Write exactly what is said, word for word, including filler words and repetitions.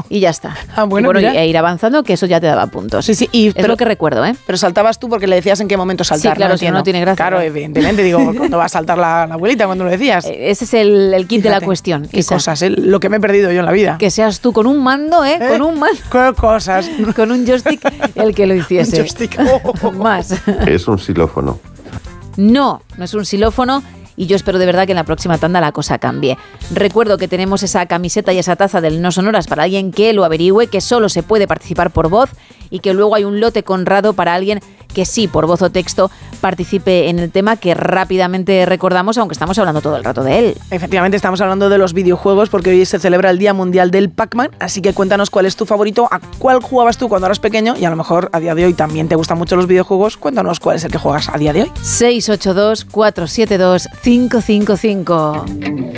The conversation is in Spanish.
Y ya está. Ah, bueno, y bueno, mira. e ir avanzando, que eso ya te daba puntos. Sí, sí. Y, es pero, lo que recuerdo, ¿eh? Pero saltabas tú porque le decías en qué momento saltar. Sí, claro, no si no, no tiene gracia. Claro, evidentemente. Digo, ¿cuándo va a saltar la, la abuelita cuando lo decías? Ese es el, el kit Fíjate, de la cuestión. Qué Isa. cosas, ¿eh? Lo que me he perdido yo en la vida. Que seas tú con un mando, ¿eh? ¿Eh? Con un mando. ¿Qué cosas? Con un joystick el que lo hiciese. Un joystick. Oh. Más. Es un xilófono. No, no es un xilófono. Y yo espero de verdad que en la próxima tanda la cosa cambie. Recuerdo que tenemos esa camiseta y esa taza del No Sonoras para alguien que lo averigüe, que solo se puede participar por voz y que luego hay un lote conrado para alguien que sí, por voz o texto, participe en el tema que rápidamente recordamos, aunque estamos hablando todo el rato de él. Efectivamente, estamos hablando de los videojuegos porque hoy se celebra el Día Mundial del Pac-Man, así que cuéntanos cuál es tu favorito, a cuál jugabas tú cuando eras pequeño y a lo mejor a día de hoy también te gustan mucho los videojuegos. Cuéntanos cuál es el que juegas a día de hoy. seis ocho dos, cuatro siete dos, cinco cinco cinco.